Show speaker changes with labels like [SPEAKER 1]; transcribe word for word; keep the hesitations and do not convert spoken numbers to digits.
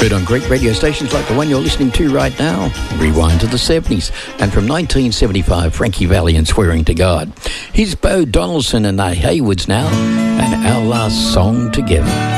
[SPEAKER 1] Heard on great radio stations like the one you're listening to right now. Rewind to the seventies. And from nineteen seventy-five, Frankie Valli and Swearing to God. Here's Bo Donaldson and the Haywoods now. And our last song together.